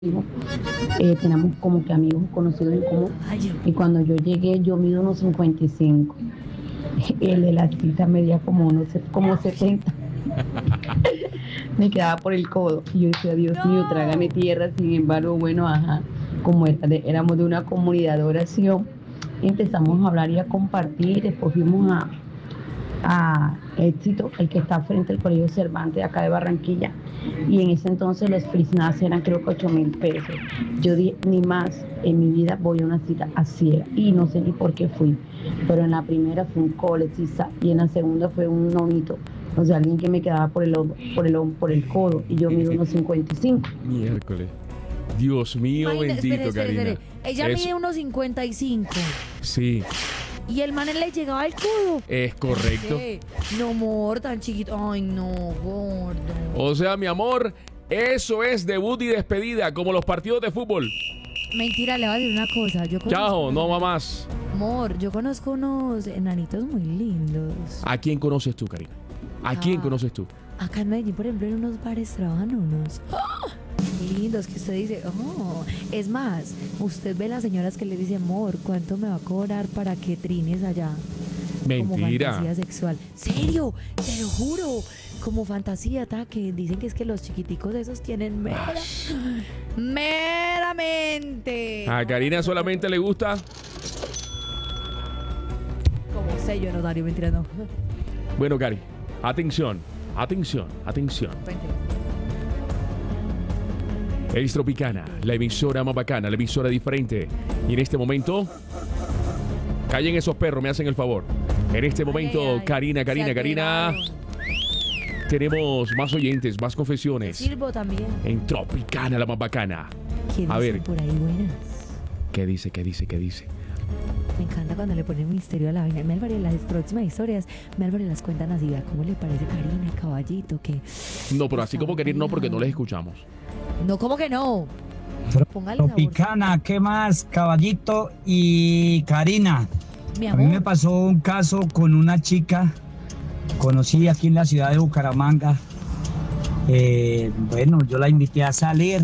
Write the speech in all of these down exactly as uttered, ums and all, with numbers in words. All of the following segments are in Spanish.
eh, tenemos como que amigos conocidos en común. Y cuando yo llegué, yo mido unos cincuenta y cinco. El de la cita medía como, unos, como setenta. Me quedaba por el codo. Y yo decía, Dios no. mío, trágame tierra. Sin embargo, bueno, ajá, como era de, éramos de una comunidad de oración, empezamos a hablar y a compartir. Después fuimos a, a Éxito, el que está frente al Colegio Cervantes, acá de Barranquilla. Y en ese entonces los free snacks eran creo que ocho mil pesos. Yo dije, ni más en mi vida voy a una cita así era. Y no sé ni por qué fui. Pero en la primera fue un colecista y en la segunda fue un nonito. O sea, alguien que me quedaba por el, por el, por el codo y yo mido unos cincuenta y cinco. Miércoles. Dios mío, Imagina, bendito, espere, espere, Karina. espere. Ella Es- mide unos cincuenta y cinco. Sí, Y el man le llegaba al codo. es correcto. Sí. No, amor, tan chiquito. Ay, no, gordo. O sea, mi amor, eso es debut y despedida, como los partidos de fútbol. Mentira, le voy a decir una cosa. Yo conozco, Chao, no va más. Amor, yo conozco unos enanitos muy lindos. ¿A quién conoces tú, Karina? ¿A quién Ah. conoces tú? Acá en Medellín, por ejemplo, en unos bares trabajan unos ¡ah! lindos que usted dice, oh, es más, usted ve las señoras que le dicen, amor, ¿cuánto me va a cobrar para que trines allá? Como Mentira. fantasía sexual. ¿Serio? Te lo juro. Como fantasía, ta, que dicen que es que los chiquiticos esos tienen mera, meramente. A Karina solamente le gusta. Como sello notario, mentira, no. Bueno, Cari, atención, atención, atención. Es Tropicana, la emisora más bacana, la emisora diferente. Y en este momento, callen esos perros, me hacen el favor. En este momento, Ay, ay, ay. Karina, Karina, Se Karina, alteraron. tenemos más oyentes, más confesiones. Sirvo también. En Tropicana, la más bacana. ¿Quién A dicen ver. por ahí buenas? ¿Qué dice, qué dice, qué dice? Me encanta cuando le ponen misterio a la vaina. Me Álvarez, las próximas historias, me Álvarez las cuentan así. Vea cómo le parece Karina, caballito, que... No, pero así como querer no, porque no les escuchamos. No, ¿cómo que no? Póngale sabor. Tropicana, ¿qué más? Caballito y Karina. Mi A mí me amor. pasó un caso con una chica, conocí aquí en la ciudad de Bucaramanga. Eh, bueno, yo la invité a salir.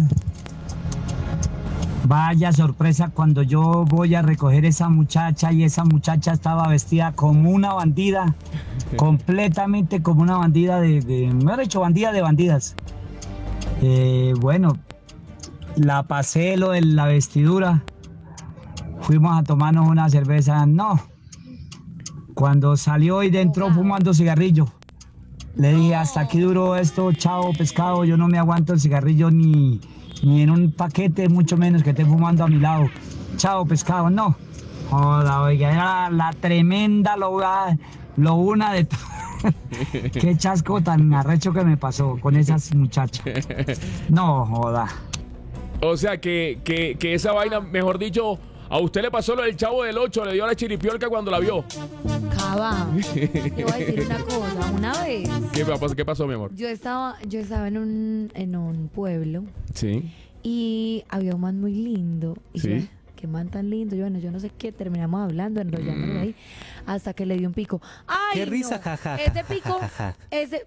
Vaya sorpresa cuando yo voy a recoger esa muchacha y esa muchacha estaba vestida como una bandida, completamente como una bandida de, de mejor dicho, bandida de bandidas. Eh, bueno, la pasé lo de la vestidura. Fuimos a tomarnos una cerveza. No. Cuando salió y dentro fumando cigarrillo. Le dije, hasta aquí duró esto, chao pescado, yo no me aguanto el cigarrillo ni, ni en un paquete, mucho menos que esté fumando a mi lado. Chao pescado, no. Joda, oiga, era la tremenda loba, lo una de todo. Qué chasco tan arrecho que me pasó con esas muchachas. No, joda. O sea, que, que, que esa vaina, mejor dicho, a usted le pasó lo del Chavo del Ocho, le dio la chiripiolca cuando la vio. Cava. Te voy a decir una cosa. Una vez ¿Qué pasó, qué pasó mi amor? yo estaba, yo estaba en un, en un pueblo Sí. y había un man muy lindo. Y Sí. yo, qué man tan lindo. Yo, bueno, yo no sé qué, terminamos hablando, enrollándonos ahí, hasta que le dio un pico. ¡Ay, Qué risa, no! jajaja, Ese pico, jajaja. ese...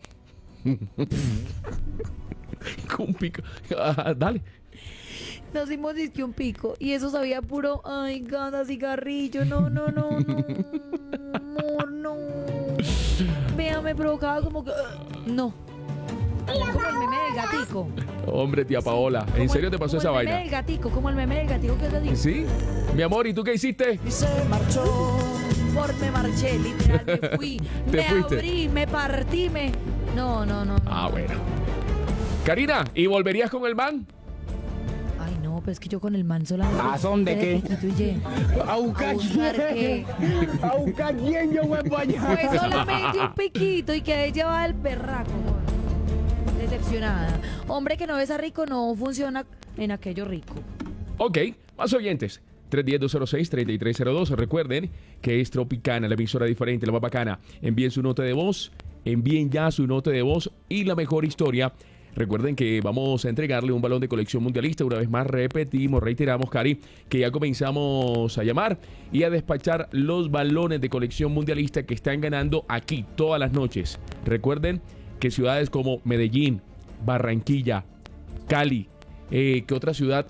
Con pico. Ah, dale. Nos dimos disque un pico y eso sabía puro, ay, gana cigarrillo, no, no, no, no, amor, no. Vea, me provocaba como que, uh, no. Como el meme del gatico. Hombre, tía Paola, ¿en Como serio el- te pasó como esa el meme vaina? del gatico, como el meme del gatico que es así. ¿Sí? Mi amor, ¿y tú qué hiciste? Y se marchó. Por me marché, literal, me fui, Te me fuiste. abrí, me partí, me... No, no, no, no. Ah, bueno. Karina, ¿y volverías con el man? Ay, no, pues es que yo con el man solamente... ¿A dónde qué? Piquito y ye. ¿A buscar ¿A buscar qué? ¿A buscar quién yo voy para allá? Pues solamente un piquito y que lleva el berraco. amor. Decepcionada. Hombre que no besa rico no funciona en aquello rico. Ok, más oyentes. tres uno cero, dos cero seis, tres tres cero dos. Recuerden que es Tropicana, la emisora diferente, la más bacana. Envíen su nota de voz, envíen ya su nota de voz y la mejor historia. Recuerden que vamos a entregarle un balón de colección mundialista. Una vez más repetimos, reiteramos, Cari, que ya comenzamos a llamar y a despachar los balones de colección mundialista que están ganando aquí todas las noches. Recuerden que ciudades como Medellín, Barranquilla, Cali, Eh, ¿Qué otra ciudad